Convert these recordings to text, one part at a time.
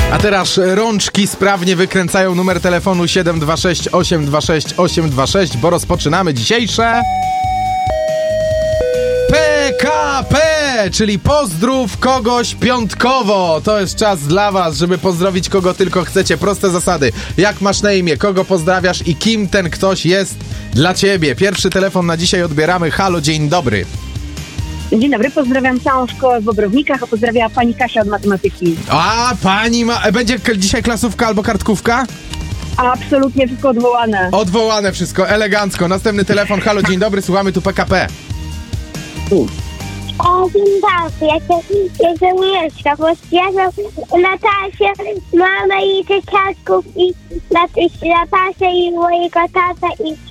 A teraz rączki sprawnie wykręcają numer telefonu 726 826 826, bo rozpoczynamy dzisiejsze PKP, czyli pozdrów kogoś piątkowo. To jest czas dla was, żeby pozdrowić kogo tylko chcecie. Proste zasady. Jak masz na imię, kogo pozdrawiasz i kim ten ktoś jest dla ciebie. Pierwszy telefon na dzisiaj odbieramy. Halo, dzień dobry. Dzień dobry, pozdrawiam całą szkołę w Bobrownikach, a pozdrawiam pani Kasia od matematyki. A, pani ma... Będzie dzisiaj klasówka albo kartkówka? Absolutnie wszystko odwołane. Odwołane wszystko, elegancko. Następny telefon. Halo, dzień dobry, słuchamy tu PKP. Dzień dobry, jestem Mieszka, bo zjadłam Natasię, mamę i dzieciaczków i Natasię i mojego tata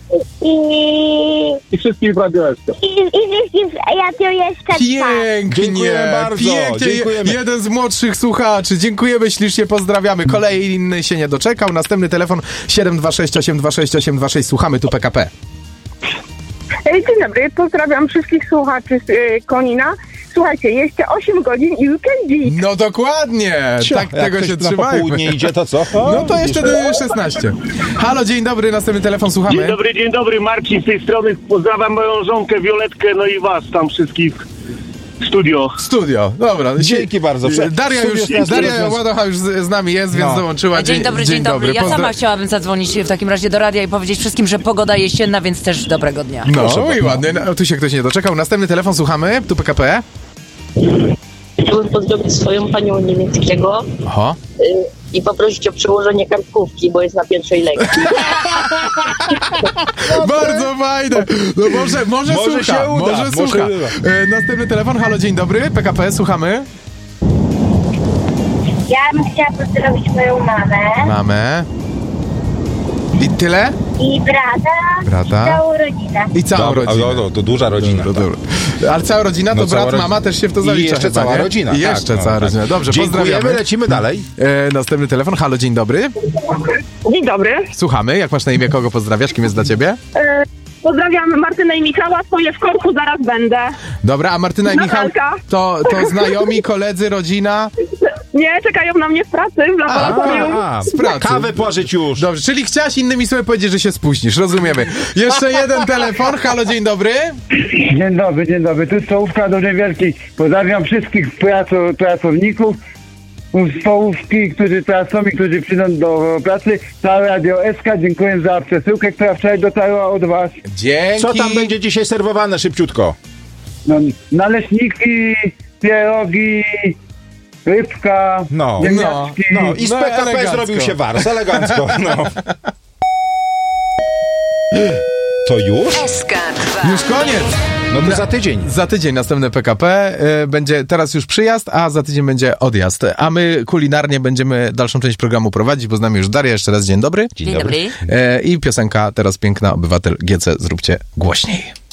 I wszystkich w Radio SK. I wszystkich Radio SK. Pięknie, Dziękuję bardzo. pięknie. Dziękujemy. Jeden z młodszych słuchaczy. Dziękujemy ślicznie, pozdrawiamy. Kolejny się nie doczekał. Następny telefon 726 826 826. Słuchamy tu PKP. Dzień dobry, pozdrawiam wszystkich słuchaczy z Konina. Słuchajcie, jeszcze 8 godzin i weekendzik. No dokładnie, tak tego się Na trzymajmy. popołudnie idzie, to co? No to jeszcze do 16. Halo, dzień dobry, następny telefon, słuchamy. Dzień dobry, Marcin z tej strony. Pozdrawiam moją żonkę Violetkę, no i was tam wszystkich w studio. Dobra. Dzięki bardzo. Daria Ładocha już z nami jest, więc dołączyła. Dzień dobry. Ja sama chciałabym zadzwonić w takim razie do radia i powiedzieć wszystkim, że pogoda jesienna, więc też dobrego dnia. No i ładnie, tu się ktoś nie doczekał. Następny telefon, słuchamy, tu PKP. Chciałbym pozdrowić swoją panią niemieckiego i poprosić o przełożenie kartkówki, bo jest na pierwszej lekcji. Bardzo fajne. No może słucha. Może słucha. Następny telefon. Halo, dzień dobry. PKP, słuchamy. Ja bym chciała pozdrowić moją mamę. I tyle? I brata. I całą rodzinę. I całą rodzinę. To duża rodzina. Ale cała rodzina, to brat, mama też się w to zalicza. I jeszcze chyba, cała nie? rodzina. I jeszcze cała rodzina. Dobrze, dziękujemy, pozdrawiamy. lecimy dalej. Następny telefon. Halo, dzień dobry. Dzień dobry. Słuchamy. Jak masz na imię, kogo pozdrawiasz? Kim jest dla ciebie? Pozdrawiam Martynę i Michała, stoję w korku, zaraz będę. Dobra, a Martyna i Michał to znajomi, koledzy, rodzina? Nie, czekają na mnie w pracy, w laboratorium. Z pracy. Kawę pożyć już. Dobrze, czyli chciałaś innymi słowy powiedzieć, że się spóźnisz, rozumiemy. Jeszcze jeden telefon. Halo, dzień dobry. Dzień dobry. Tu stołówka Dużej Wielkiej. Pozdrawiam wszystkich pracowników z stołówki, którzy pracują i którzy przyjdą do pracy. Całe Radio SK, dziękuję za przesyłkę, która wczoraj dotarła od was. Dzięki. Co tam będzie dzisiaj serwowane szybciutko? No, naleśniki, pierogi, rybka, ziemniaczki. I z PKP elegancko. Zrobił się wars, elegancko. To już? SK2. Już koniec. No to za tydzień. Za tydzień następne PKP. Będzie teraz już przyjazd, a za tydzień będzie odjazd. A my kulinarnie będziemy dalszą część programu prowadzić, bo z nami już Daria. Jeszcze raz dzień dobry. Dzień dobry. I piosenka teraz piękna, Obywatel GC. Zróbcie głośniej.